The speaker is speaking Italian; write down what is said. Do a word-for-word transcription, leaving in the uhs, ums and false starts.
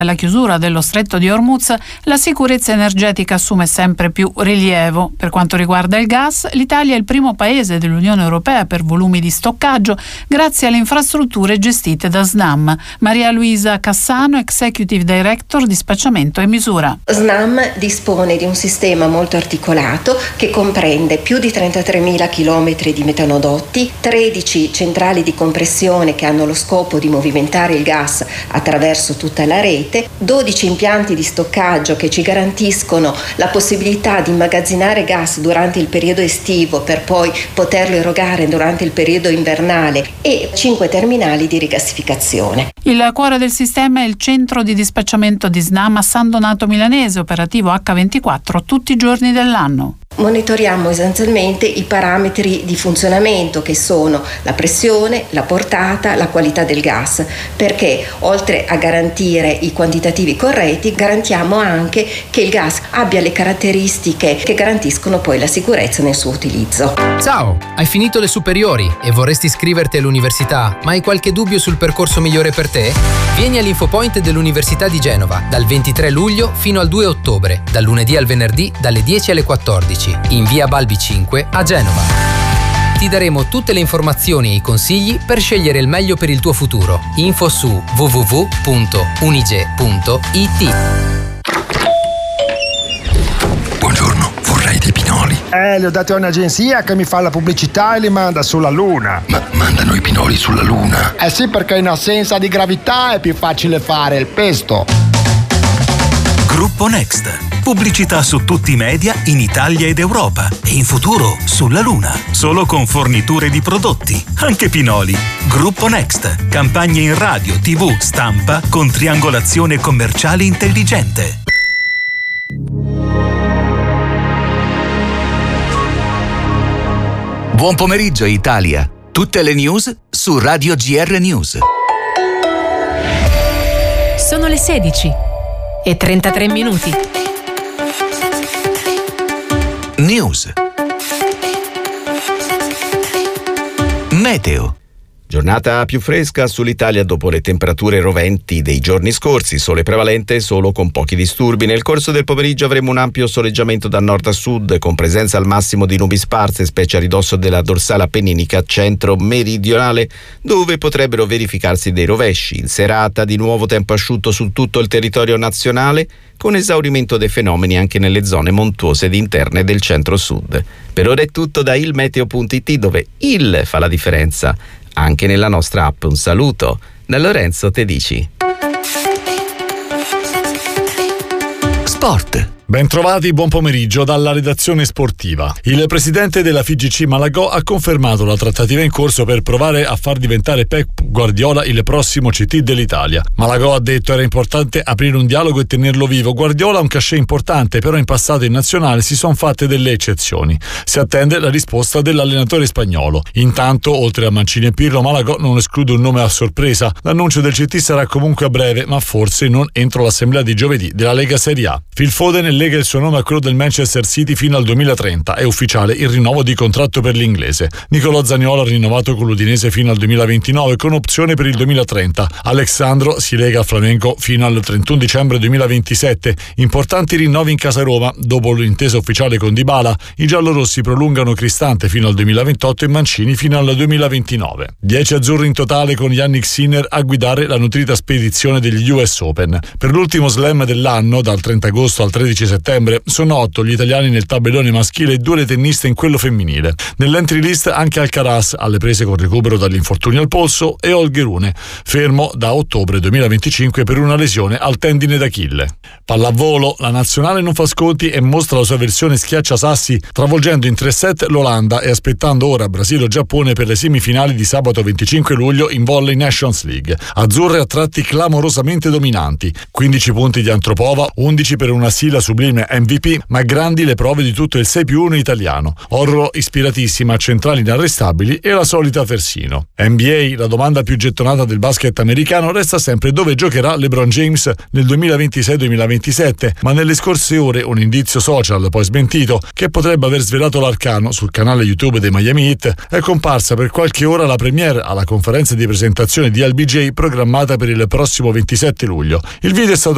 alla chiusura dello stretto di Hormuz, la sicurezza energetica assume sempre più rilievo. Per quanto riguarda il gas, l'Italia è il primo paese dell'Unione Europea per volumi di stoccaggio grazie alle infrastrutture gestite da Snam. Maria Luisa Cassano, Executive Director di Spacciamento e Misura. Snam dispone di un sistema molto articolato che comprende più di trentatremila chilometri di metanodotti, tredici centrali di compressione che hanno lo scopo di movimentare il gas attraverso tutta la rete, dodici impianti di stoccaggio che ci garantiscono la possibilità di immagazzinare gas durante il periodo estivo per poi poterlo erogare durante il periodo invernale e cinque terminali di rigassificazione. Il cuore del sistema è il centro di dispacciamento di Snam a San Donato Milanese, operativo acca ventiquattro tutti i giorni dell'anno. Monitoriamo essenzialmente i parametri di funzionamento che sono la pressione, la portata, la qualità del gas, perché oltre a garantire i quantitativi corretti garantiamo anche che il gas abbia le caratteristiche che garantiscono poi la sicurezza nel suo utilizzo. Ciao, hai finito le superiori e vorresti iscriverti all'università, ma hai qualche dubbio sul percorso migliore per te? Vieni all'Infopoint dell'Università di Genova dal ventitré luglio fino al due ottobre, dal lunedì al venerdì dalle dieci alle quattordici. In via Balbi cinque a Genova. Ti daremo tutte le informazioni e i consigli per scegliere il meglio per il tuo futuro. Info su w w w punto unige punto i t. Buongiorno, vorrei dei pinoli. Eh, li ho dati a un'agenzia che mi fa la pubblicità e li manda sulla Luna. Ma mandano i pinoli sulla Luna? Eh sì, perché in assenza di gravità è più facile fare il pesto. Gruppo Next. Pubblicità su tutti i media in Italia ed Europa e in futuro sulla Luna. Solo con forniture di prodotti, anche pinoli. Gruppo Next. Campagne in radio, tivù, stampa con triangolazione commerciale intelligente. Buon pomeriggio Italia. Tutte le news su Radio G R News. Sono le sedici e trentatré minuti. News. Meteo. Giornata più fresca sull'Italia dopo le temperature roventi dei giorni scorsi, sole prevalente solo con pochi disturbi. Nel corso del pomeriggio avremo un ampio soleggiamento da nord a sud con presenza al massimo di nubi sparse, specie a ridosso della dorsale appenninica centro-meridionale, dove potrebbero verificarsi dei rovesci. In serata di nuovo tempo asciutto su tutto il territorio nazionale, con esaurimento dei fenomeni anche nelle zone montuose ed interne del centro-sud. Per ora è tutto da ilmeteo punto it, dove il fa la differenza anche nella nostra app. Un saluto da Lorenzo Tedici. Sport. Bentrovati, buon pomeriggio dalla redazione sportiva. Il presidente della F I G C Malagò ha confermato la trattativa in corso per provare a far diventare Pep Guardiola il prossimo C T dell'Italia. Malagò ha detto era importante aprire un dialogo e tenerlo vivo. Guardiola ha un cachet importante, però in passato in nazionale si sono fatte delle eccezioni. Si attende la risposta dell'allenatore spagnolo. Intanto, oltre a Mancini e Pirlo, Malagò non esclude un nome a sorpresa. L'annuncio del C T sarà comunque a breve, ma forse non entro l'assemblea di giovedì della Lega Serie A. Phil Foden lega il suo nome a quello del Manchester City fino al duemilatrenta. È ufficiale il rinnovo di contratto per l'inglese. Nicolò Zaniolo ha rinnovato con l'Udinese fino al duemilaventinove con opzione per il duemilatrenta. Alexandro si lega al Flamengo fino al trentuno dicembre duemilaventisette. Importanti rinnovi in casa Roma. Dopo l'intesa ufficiale con Dybala, i giallorossi prolungano Cristante fino al duemilaventotto e Mancini fino al duemilaventinove. dieci azzurri in totale con Yannick Sinner a guidare la nutrita spedizione degli U S Open. Per l'ultimo slam dell'anno, dal trenta agosto al tredici settembre, sono otto gli italiani nel tabellone maschile e due le tenniste in quello femminile. Nell'entry list anche Alcaraz, alle prese con recupero dall'infortunio al polso, e Olgherune, fermo da ottobre duemilaventicinque per una lesione al tendine d'Achille. Pallavolo, la nazionale non fa sconti e mostra la sua versione schiacciasassi, travolgendo in tre set l'Olanda e aspettando ora Brasile o Giappone per le semifinali di sabato venticinque luglio in Volley Nations League. Azzurre a tratti clamorosamente dominanti, quindici punti di Antropova, undici per una Sila sublime M V P, ma grandi le prove di tutto il sei più uno italiano. Orro ispiratissima, centrali inarrestabili e la solita Fersino. N B A, la domanda più gettonata del basket americano, resta sempre dove giocherà LeBron James nel duemilaventisei duemilaventisette, ma nelle scorse ore un indizio social, poi smentito, che potrebbe aver svelato l'arcano sul canale YouTube dei Miami Heat, è comparsa per qualche ora la premiere alla conferenza di presentazione di L B J programmata per il prossimo ventisette luglio. Il video è stato